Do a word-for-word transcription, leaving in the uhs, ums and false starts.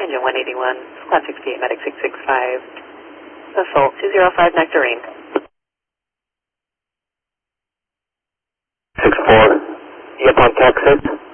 Engine one eighty-one, Squad sixty-eight, Medic six six five, Assault two zero five Nectarine. six four, yep, on Texas.